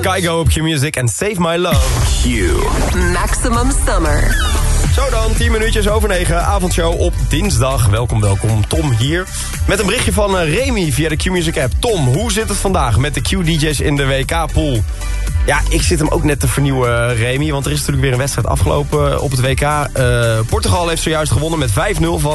Kygo op Q-Music en Save My Love. Q. Maximum Summer. Zo dan, 10 minuutjes over 9, avondshow op dinsdag. Welkom, Tom hier. Met een berichtje van Remy via de Q-Music app. Tom, hoe zit het vandaag met de Q-DJ's in de WK-pool? Ja, ik zit hem ook net te vernieuwen, Remy. Want er is natuurlijk weer een wedstrijd afgelopen op het WK. Portugal heeft zojuist gewonnen met 5-0 van